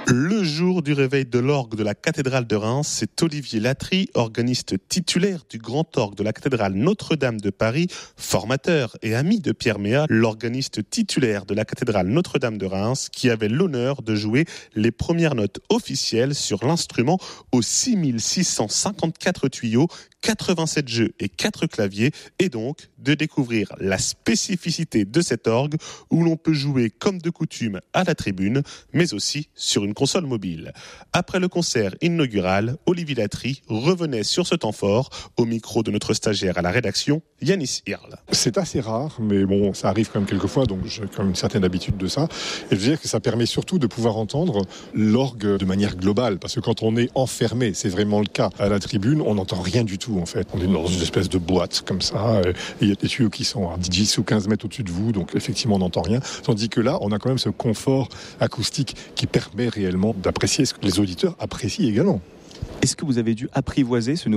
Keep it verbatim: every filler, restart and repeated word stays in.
Le jour du réveil de l'orgue de la cathédrale de Reims, c'est Olivier Latry, organiste titulaire du grand orgue de la cathédrale Notre-Dame de Paris, formateur et ami de Pierre Méat, l'organiste titulaire de la cathédrale Notre-Dame de Reims, qui avait l'honneur de jouer les premières notes officielles sur l'instrument aux six mille six cent cinquante-quatre tuyaux, quatre-vingt-sept jeux et quatre claviers, et donc de découvrir la spécificité de cet orgue où l'on peut jouer comme de coutume à la tribune, mais aussi sur une console mobile. Après le concert inaugural, Olivier Latry revenait sur ce temps fort au micro de notre stagiaire à la rédaction, Yanis Hirl. C'est assez rare, mais bon, ça arrive quand même quelquefois, donc j'ai quand même une certaine habitude de ça. Et je veux dire que ça permet surtout de pouvoir entendre l'orgue de manière globale, parce que quand on est enfermé, c'est vraiment le cas, à la tribune, on n'entend rien du tout en fait. On est dans une espèce de boîte comme ça, et il y a des tuyaux qui sont à dix ou quinze mètres au-dessus de vous, donc effectivement on n'entend rien. Tandis que là, on a quand même ce confort acoustique qui permet réellement d'apprécier ce que les auditeurs apprécient également. Est-ce que vous avez dû apprivoiser ce